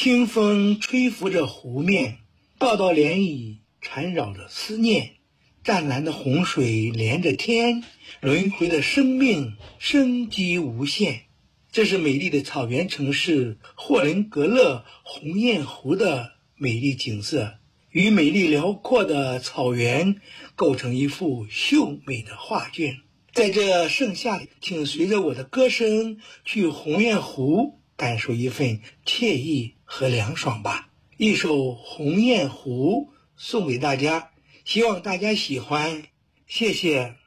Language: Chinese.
清风吹拂着湖面，道道涟漪缠绕着思念，湛蓝的洪水连着天，轮回的生命生机无限。这是美丽的草原城市霍伦格勒鸿雁湖的美丽景色，与美丽辽阔的草原构成一幅秀美的画卷。在这盛夏里，请随着我的歌声去鸿雁湖，感受一份惬意和凉爽吧。一首《鸿雁湖》送给大家，希望大家喜欢，谢谢。